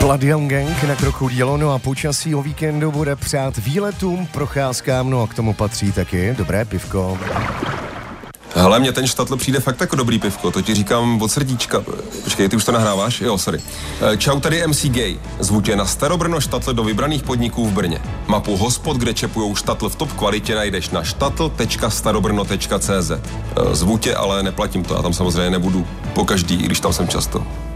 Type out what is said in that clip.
Blood Young Gang na kroku dílo, no a počasí o víkendu bude přát výletům, procházkám, no a k tomu patří taky dobré pivko. Hele, mně ten Štatl přijde fakt jako dobrý pivko, to ti říkám od srdíčka. Počkej, ty už to nahráváš? Jo, sorry. Čau, tady MC Gay. Zvu tě na Starobrno Štatl do vybraných podniků v Brně. Mapu hospod, kde čepujou Štatl v top kvalitě, najdeš na štatl.starobrno.cz. Zvu tě, ale neplatím to, já tam samozřejmě nebudu pokaždý, i když tam jsem často.